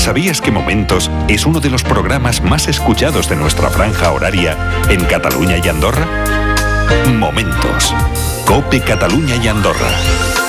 ¿Sabías que Momentos es uno de los programas más escuchados de nuestra franja horaria en Cataluña y Andorra? Momentos. COPE Cataluña y Andorra.